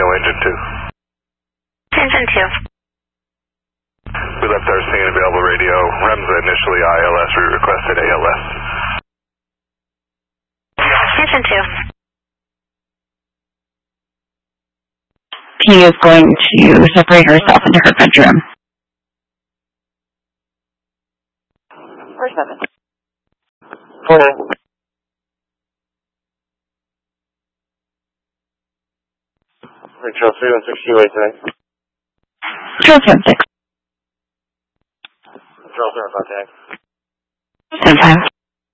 engine 2. Engine 2. We left our scene available radio. Remza initially ILS, we requested ALS. Engine 2. He is going to separate herself into her bedroom. 47. 49. Trail 316 QA today. Trail 76. Trail 0 contact. 75.